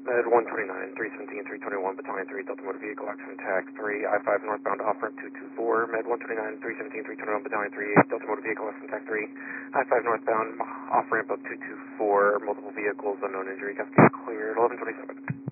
Med 129, 317, 321, Battalion 3, Delta Motor Vehicle, accident tag 3, I-5 northbound off ramp 224, Med 129, 317, 321, Battalion 3, Delta Motor Vehicle, accident tag 3, I-5 northbound off ramp of 224, multiple vehicles, unknown injury, cascade cleared, 1127.